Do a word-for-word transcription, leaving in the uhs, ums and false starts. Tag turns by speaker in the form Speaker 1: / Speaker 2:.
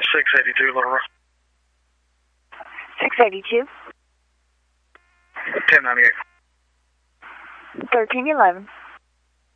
Speaker 1: six eighty-two, Little Rock.
Speaker 2: six eighty-two.
Speaker 1: ten ninety-eight.
Speaker 2: thirteen eleven.